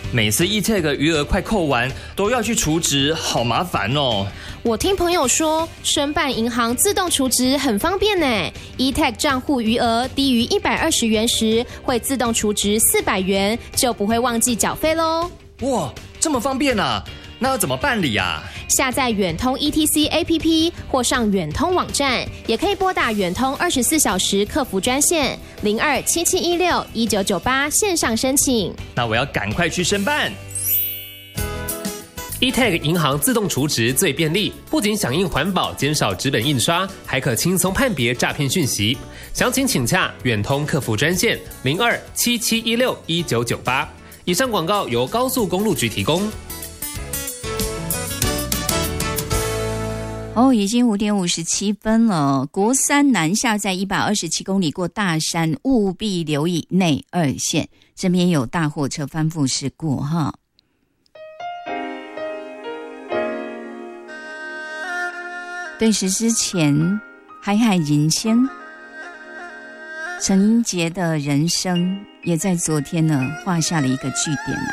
每次 e-tag 余额快扣完都要去储值，好麻烦哦。 我听朋友说，申办银行自动储值很方便呢。e-tag 账户余额低于120元时，会自动储值400元，就不会忘记缴费咯。 哇，这么方便啊！那要怎么办理啊？ 下载远通 ETC APP 或上远通网站，也可以拨打远通24小时客服专线0277161998线上申请。 那我要赶快去申办。 e-tag 银行自动储值最便利，不仅响应环保，减少纸本印刷，还可轻松判别诈骗讯息。详情请洽远通客服专线0277161998。以上广告由高速公路局提供。 已经5点57分了。国三南下在127公里过大山，务必留意内2线，这边有大货车翻覆事故哈。对时之前，海海人生，陈英杰的人生也在昨天呢画下了一个句点